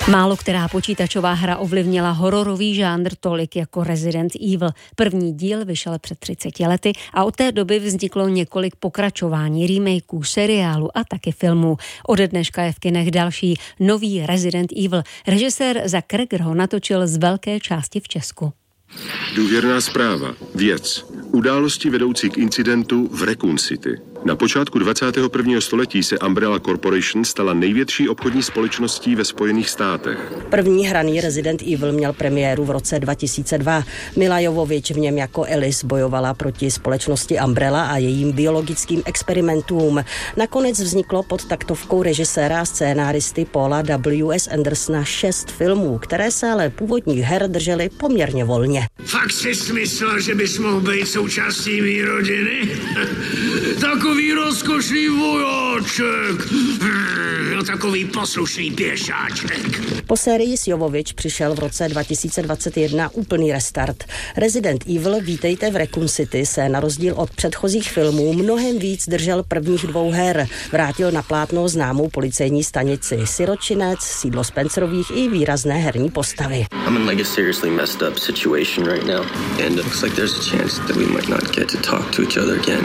Málo která počítačová hra ovlivnila hororový žánr tolik jako Resident Evil. První díl vyšel před 30 lety a od té doby vzniklo několik pokračování, remakeů, seriálu a taky filmů. Ode dneška je v kinech další nový Resident Evil. Režisér Zack Cregger ho natočil z velké části v Česku. Důvěrná zpráva. Věc. Události vedoucí k incidentu v Raccoon City. Na počátku 21. století se Umbrella Corporation stala největší obchodní společností ve Spojených státech. První hraný Resident Evil měl premiéru v roce 2002. Mila Jovovich v něm jako Alice bojovala proti společnosti Umbrella a jejím biologickým experimentům. Nakonec vzniklo pod taktovkou režiséra a scénáristy Paula W.S. Andersona 6 filmů, které se ale původních her držely poměrně volně. Fakt jsi myslel, že bys mohl být součástí mý rodiny? Takový rozkošný vojáček. No takový poslušný pěšáček. Po sérii s Jovovich přišel v roce 2021 úplný restart. Resident Evil Vítejte v Raccoon City se na rozdíl od předchozích filmů mnohem víc držel prvních 2 her. Vrátil na plátno známou policejní stanici, siročinec, sídlo Spencerových i výrazné herní postavy. I'm in like a seriously messed up situation right now and it looks like there's a chance that we might not get to talk to each other again.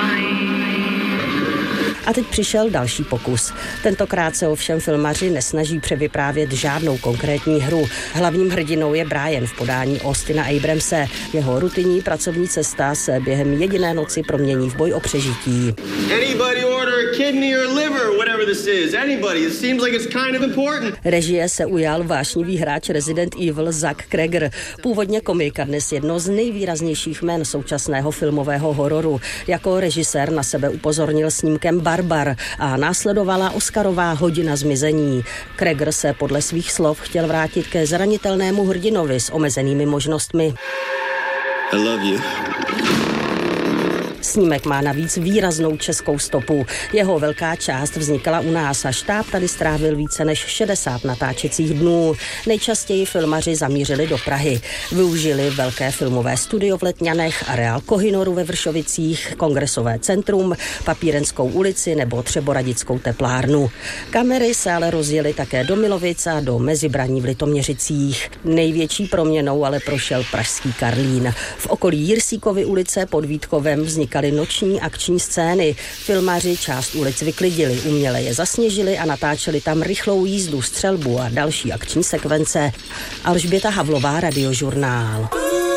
A teď přišel další pokus. Tentokrát se ovšem filmaři nesnaží převyprávět žádnou konkrétní hru. Hlavním hrdinou je Brian v podání Austina Abramse. Jeho rutinní pracovní cesta se během jediné noci promění v boj o přežití. Režie se ujal vášnivý hráč Resident Evil Zack Cregger. Původně komik a dnes jedno z nejvýraznějších jmen současného filmového hororu. Jako režisér na sebe upozornil snímkem Barbar a následovala Oscarová Hodina zmizení. Cregger se podle svých slov chtěl vrátit ke zranitelnému hrdinovi s omezenými možnostmi. I love you. Snímek má navíc výraznou českou stopu. Jeho velká část vznikala u nás a štáb tady strávil více než 60 natáčecích dnů. Nejčastěji filmaři zamířili do Prahy. Využili velké filmové studio v Letňanech, areál Kohinoru ve Vršovicích, Kongresové centrum, Papírenskou ulici nebo Třeboradickou teplárnu. Kamery se ale rozjeli také do Milovic a do Mezibraní v Litoměřicích. Největší proměnou ale prošel pražský Karlín. V okolí Jirsíkovy ulice pod Vítkovem vznikaly noční akční scény. Filmaři část ulic vyklidili, uměle je zasněžili a natáčeli tam rychlou jízdu, střelbu a další akční sekvence. Alžběta Havlová, Radiožurnál.